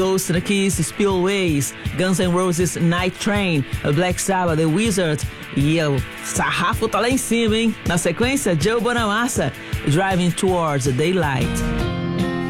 Ghost, The Kiss, Spillways, Guns N' Roses, Night Train, Black Sabbath, The Wizard. E o sarrafo tá lá em cima, hein? Na sequência, Joe Bonamassa, Driving Towards the Daylight.